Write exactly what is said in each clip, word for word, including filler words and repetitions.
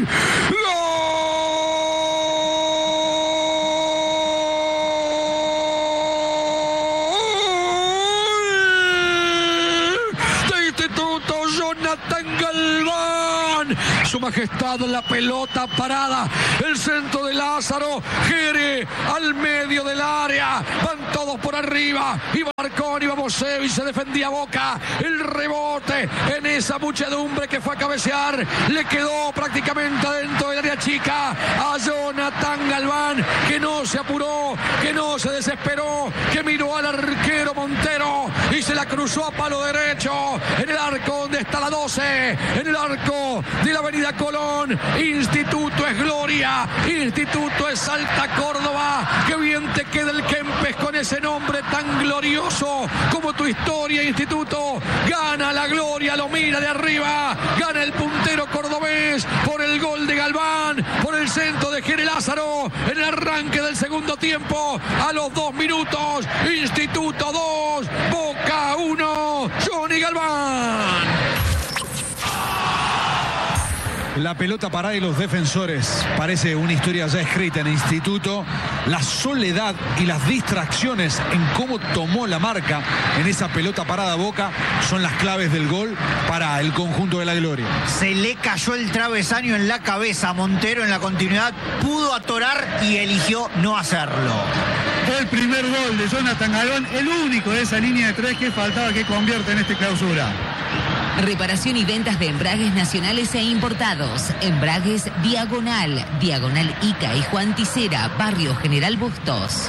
Su majestad, la pelota parada, el centro de Lázaro, Jere al medio del área, van todos por arriba, iba Arcón, iba Bosevi, se defendía Boca, el rebote en esa muchedumbre que fue a cabecear, le quedó prácticamente adentro del área chica a Jonathan Galván, que no se apuró, que no se desesperó, que miró al arquero Montero y se la cruzó a palo derecho, en el arco donde está la doce, en el arco de la avenida Colón. Instituto es gloria, Instituto es Alta Córdoba. Qué bien te queda el Kempes con ese nombre tan glorioso como tu historia, Instituto. Gana la gloria, lo mira de arriba, gana el puntero cordobés por el gol de Galván, por el centro de Jere Lázaro en el arranque del segundo tiempo, a los dos minutos. Instituto dos, Boca uno, Johnny Galván. La pelota parada y los defensores. Parece una historia ya escrita en Instituto. La soledad y las distracciones en cómo tomó la marca en esa pelota parada Boca son las claves del gol para el conjunto de la gloria. Se le cayó el travesaño en la cabeza a Montero en la continuidad. Pudo atorar y eligió no hacerlo. El primer gol de Jonathan Galván, el único de esa línea de tres que faltaba que convierta en este clausura. Reparación y ventas de embragues nacionales e importados. Embragues Diagonal, Diagonal Ica y Juan Ticera, Barrio General Bustos.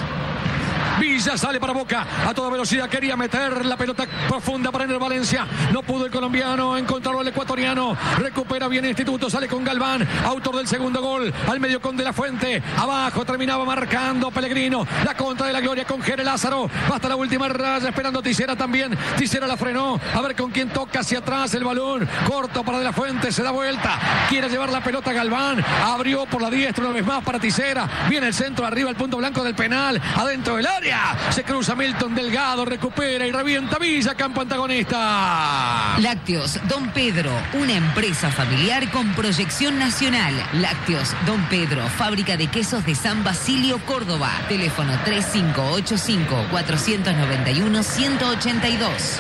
Villa sale para Boca a toda velocidad, quería meter la pelota profunda para Ener Valencia, no pudo el colombiano encontrarlo el ecuatoriano, recupera bien Instituto, sale con Galván, autor del segundo gol, al medio con De la Fuente, abajo terminaba marcando Pellegrino, la contra de la gloria con Jere Lázaro, hasta la última raya esperando Ticera también, Ticera la frenó, a ver con quién toca hacia atrás el balón, corto para De la Fuente, se da vuelta, quiere llevar la pelota a Galván, abrió por la diestra una vez más para Ticera, viene el centro arriba, el punto blanco del penal, adentro del área. Se cruza Milton Delgado, recupera y revienta Villa, campo antagonista. Lácteos Don Pedro, una empresa familiar con proyección nacional. Lácteos Don Pedro, fábrica de quesos de San Basilio, Córdoba. Teléfono tres cinco ocho cinco, cuatro nueve uno, uno cero ocho dos.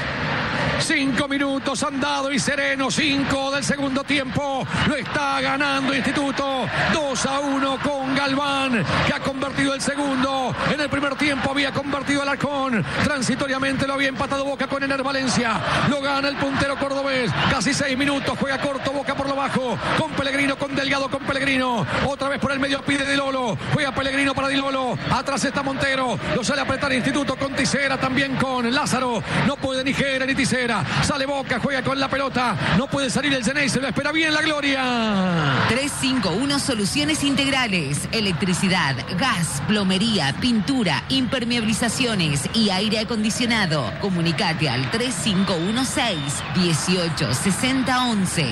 Cinco minutos andado y sereno, cinco del segundo tiempo, lo está ganando Instituto, dos a uno con Galván, que ha convertido el segundo, en el primer tiempo había convertido al Arcón, transitoriamente lo había empatado Boca con Ener Valencia, lo gana el puntero cordobés, casi seis minutos, juega corto Boca por lo bajo, con Pellegrino, con Delgado, con Pellegrino, otra vez por el medio pide Di Lolo, juega Pellegrino para Di Lolo, atrás está Montero, lo sale a apretar Instituto con Ticera, también con Lázaro, no puede ni Jere ni Ticera. Sale Boca, juega con la pelota, no puede salir el Zeney, se lo espera bien la gloria. tres cinco uno Soluciones Integrales, electricidad, gas, plomería, pintura, impermeabilizaciones y aire acondicionado. Comunicate al tres cinco uno seis, uno ocho seis cero once.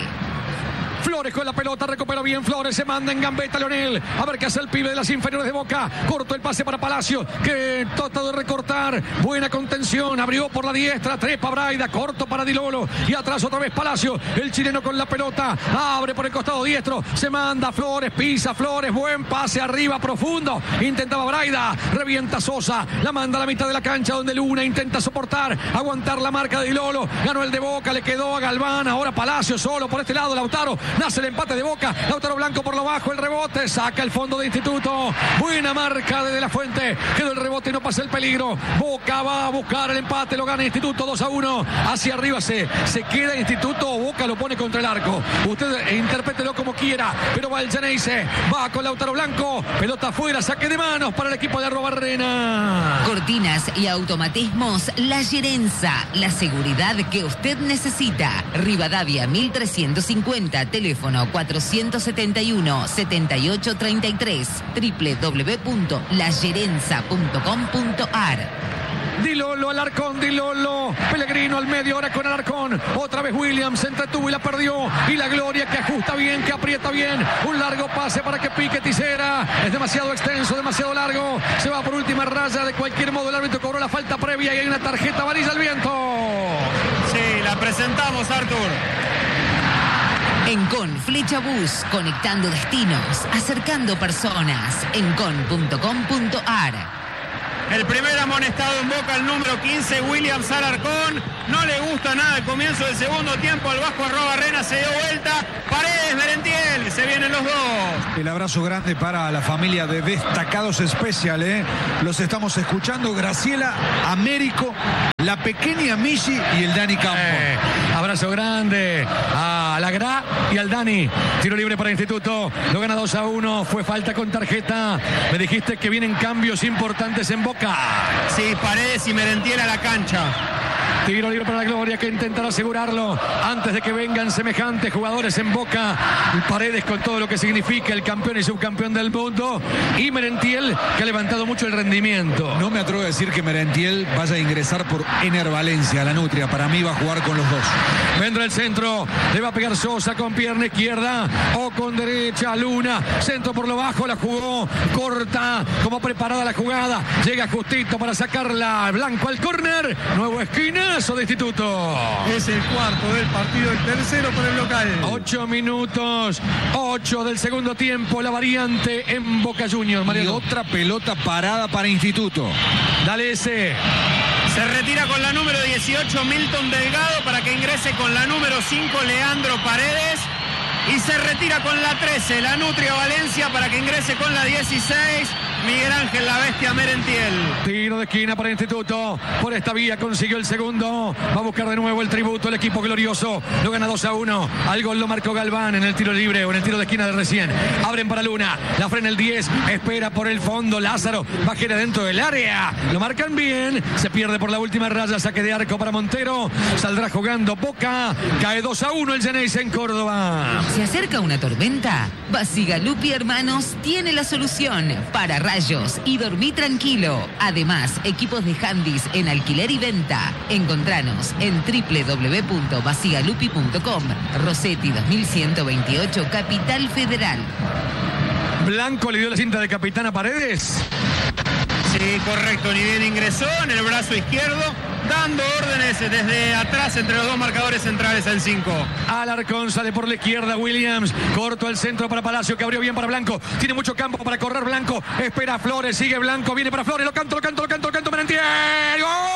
Flores con la pelota, recupera bien Flores, se manda en gambeta Leonel, a ver qué hace el pibe de las inferiores de Boca, corto el pase para Palacio, que trata de recortar, buena contención, abrió por la diestra, trepa Braida, corto para Di Lolo, y atrás otra vez Palacio, el chileno con la pelota, abre por el costado diestro, se manda Flores, pisa Flores, buen pase arriba, profundo, intentaba Braida, revienta Sosa, la manda a la mitad de la cancha donde Luna intenta soportar, aguantar la marca de Di Lolo, ganó el de Boca, le quedó a Galván, ahora Palacio solo por este lado, Lautaro, nace el empate de Boca, Lautaro Blanco por lo bajo, el rebote, saca el fondo de Instituto, buena marca de De la Fuente, quedó el rebote y no pasa el peligro, Boca va a buscar el empate, lo gana Instituto dos a uno, hacia arriba se, se queda Instituto, Boca lo pone contra el arco, usted interprételo como quiera, pero va el Geneise, va con Lautaro Blanco, pelota afuera, saque de manos para el equipo de Arrobarrena. Cortinas y automatismos La Gerenza, la seguridad que usted necesita. Rivadavia mil trescientos cincuenta, teléfono cuatro siete uno, siete ocho tres tres, doble u doble u doble u punto la gerenza punto com punto a r. Di Lolo al Arcón, Di Lolo, Pellegrino al medio, ahora con Alarcón, otra vez Williams, se entretuvo y la perdió, y la gloria que ajusta bien, que aprieta bien, un largo pase para que pique Ticera, es demasiado extenso, demasiado largo, se va por última raya, de cualquier modo el árbitro cobró la falta previa y hay una tarjeta amarilla al viento. Sí, la presentamos, Artur. Encon Flecha Bus, conectando destinos, acercando personas. Encon punto com punto ar. El primer amonestado en Boca, el número quince, Williams Alarcón. No le gusta nada el comienzo del segundo tiempo. El Vasco Arrobarrena se dio vuelta. Paredes, Merentiel, se vienen los dos. El abrazo grande para la familia de Destacados Especial, ¿eh? Los estamos escuchando. Graciela, Américo, la pequeña Michi y el Dani Campo. Eh, abrazo grande a la Gra y al Dani. Tiro libre para Instituto. Lo gana dos a uno. Fue falta con tarjeta. Me dijiste que vienen cambios importantes en Boca. Sí, Paredes y Merentiel a la cancha. Tiro libre para la Gloria, que intentará asegurarlo antes de que vengan semejantes jugadores en Boca. Paredes con todo lo que significa el campeón y subcampeón del mundo. Y Merentiel, que ha levantado mucho el rendimiento. No me atrevo a decir que Merentiel vaya a ingresar por Ener Valencia, la Nutria. Para mí va a jugar con los dos. Vendrá el centro, le va a pegar Sosa con pierna izquierda o con derecha. Luna, centro por lo bajo, la jugó corta, como preparada la jugada. Llega justito para sacarla. Blanco al córner. Nuevo esquina. De Instituto. Es el cuarto del partido, el tercero por el local. Ocho minutos, ocho del segundo tiempo, la variante en Boca Juniors. Y otra pelota parada para Instituto. Dale ese. Se retira con la número dieciocho Milton Delgado para que ingrese con la número cinco Leandro Paredes. Y se retira con la trece la Nutria Valencia para que ingrese con la dieciséis Miguel Ángel La Bestia Merentiel. Tiro de esquina para Instituto. Por esta vía consiguió el segundo. Va a buscar de nuevo el tributo el equipo glorioso. Lo gana dos a uno. Al gol lo marcó Galván en el tiro libre o en el tiro de esquina de recién. Abren para Luna. La frena el diez. Espera por el fondo. Lázaro. Bajera dentro del área. Lo marcan bien. Se pierde por la última raya. Saque de arco para Montero. Saldrá jugando Boca. Cae dos a uno el Geneise en Córdoba. ¿Se acerca una tormenta? Basigalupi Hermanos tiene la solución para rayos y dormí tranquilo. Además, equipos de handys en alquiler y venta. Encontranos en doble u doble u doble u punto basigalupi punto com. Rossetti dos mil ciento veintiocho, Capital Federal. Blanco le dio la cinta de capitán a Paredes. Sí, correcto. Ni bien ingresó en el brazo izquierdo, dando órdenes desde atrás entre los dos marcadores centrales al cinco. Alarcón sale por la izquierda, Williams. Corto al centro para Palacio, que abrió bien para Blanco. Tiene mucho campo para correr Blanco. Espera Flores, sigue Blanco, viene para Flores. Lo canto, lo canto, lo canto, lo canto, Merentiel. ¡Gol!